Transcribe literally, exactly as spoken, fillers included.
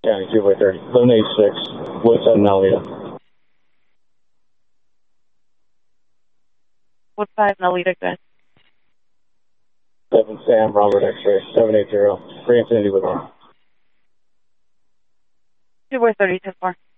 County, two by thirty. eleven eighty-six, Woodside and Alameda. Woodside and Alameda, good. seven Sam, Robert X-ray, seven eight zero. Free Infinity with one. two by thirty, ten four.